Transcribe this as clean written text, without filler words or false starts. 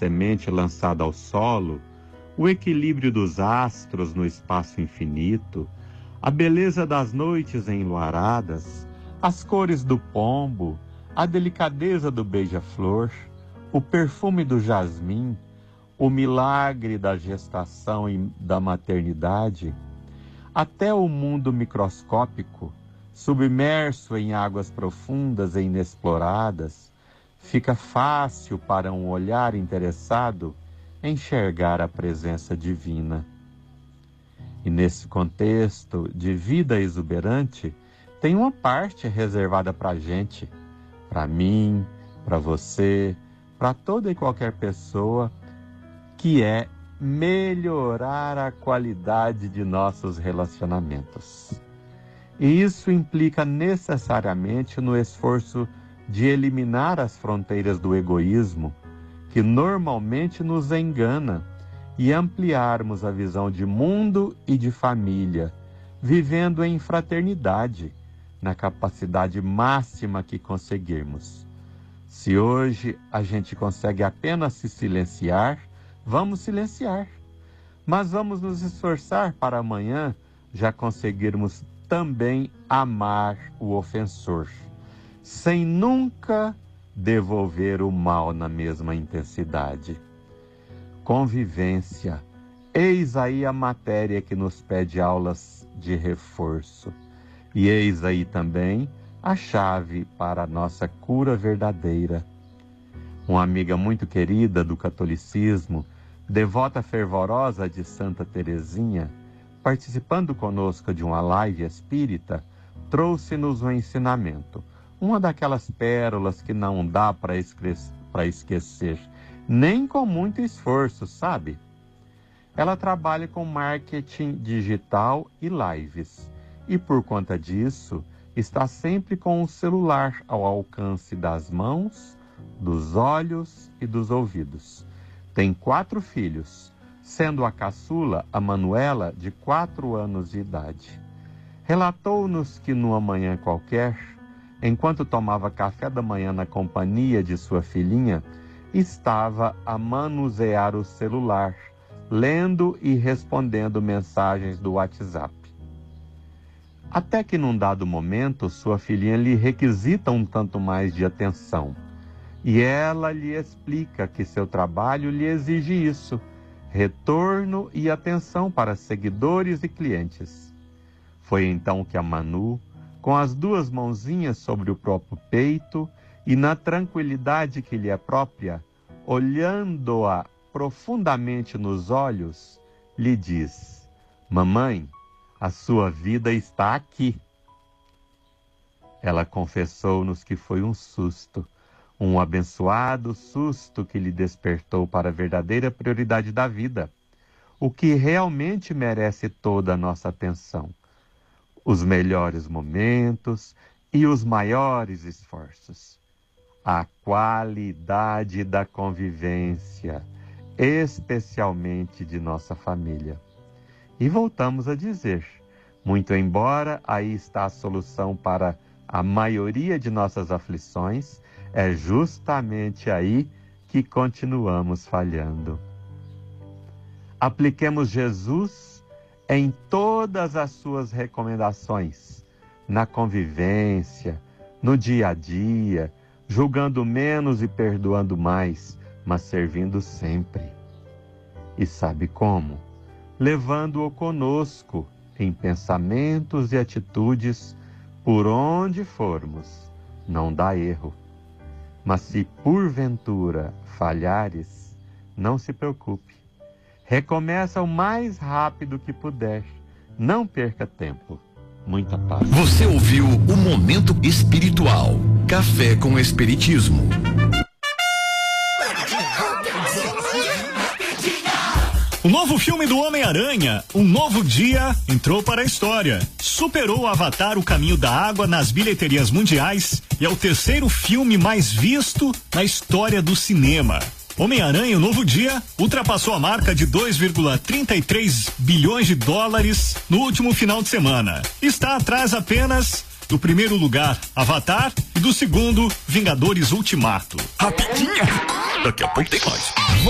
semente lançada ao solo, o equilíbrio dos astros no espaço infinito, a beleza das noites enluaradas, as cores do pombo, a delicadeza do beija-flor, o perfume do jasmim, o milagre da gestação e da maternidade, até o mundo microscópico, submerso em águas profundas e inexploradas, fica fácil para um olhar interessado enxergar a presença divina. E nesse contexto de vida exuberante, tem uma parte reservada para a gente, para mim, para você, para toda e qualquer pessoa, que é melhorar a qualidade de nossos relacionamentos. E isso implica necessariamente no esforço de eliminar as fronteiras do egoísmo, que normalmente nos engana, e ampliarmos a visão de mundo e de família, vivendo em fraternidade, na capacidade máxima que conseguirmos. Se hoje a gente consegue apenas se silenciar, vamos silenciar. Mas vamos nos esforçar para amanhã já conseguirmos também amar o ofensor, sem nunca devolver o mal na mesma intensidade. Convivência, eis aí a matéria que nos pede aulas de reforço. E eis aí também a chave para a nossa cura verdadeira. Uma amiga muito querida do catolicismo, devota fervorosa de Santa Teresinha, participando conosco de uma live espírita, trouxe-nos um ensinamento, uma daquelas pérolas que não dá para esquecer, nem com muito esforço, sabe? Ela trabalha com marketing digital e lives, e por conta disso, está sempre com o celular ao alcance das mãos, dos olhos e dos ouvidos. Tem 4 filhos, sendo a caçula, a Manuela, de 4 anos de idade. Relatou-nos que numa manhã qualquer, enquanto tomava café da manhã na companhia de sua filhinha, estava a manusear o celular, lendo e respondendo mensagens do WhatsApp. Até que num dado momento, sua filhinha lhe requisita um tanto mais de atenção. E ela lhe explica que seu trabalho lhe exige isso, retorno e atenção para seguidores e clientes. Foi então que a Manu, com as 2 mãozinhas sobre o próprio peito e na tranquilidade que lhe é própria, olhando-a profundamente nos olhos, lhe diz: "Mamãe, a sua vida está aqui." Ela confessou-nos que foi um susto, um abençoado susto que lhe despertou para a verdadeira prioridade da vida, o que realmente merece toda a nossa atenção, os melhores momentos e os maiores esforços. A qualidade da convivência, especialmente de nossa família. E voltamos a dizer, muito embora aí está a solução para a maioria de nossas aflições, é justamente aí que continuamos falhando. Apliquemos Jesus em todas as suas recomendações, na convivência, no dia a dia, julgando menos e perdoando mais, mas servindo sempre. E sabe como? Levando-o conosco em pensamentos e atitudes por onde formos. Não dá erro. Mas se porventura falhares, não se preocupe. Recomeça o mais rápido que puder. Não perca tempo. Muita paz. Você ouviu o Momento Espiritual. Café com Espiritismo. O novo filme do Homem-Aranha, Um Novo Dia, entrou para a história. Superou o Avatar, O Caminho da Água nas bilheterias mundiais e é o 3º filme mais visto na história do cinema. Homem-Aranha, Um Novo Dia, ultrapassou a marca de 2,33 bilhões de dólares no último final de semana. Está atrás apenas do primeiro lugar, Avatar, e do segundo, Vingadores Ultimato. Rapidinha! Daqui a pouco tem mais.